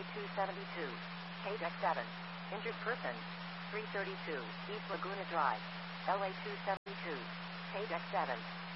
272. KDEX 7. Injured person. 332. East Laguna Drive. LA 272. KDEX 7.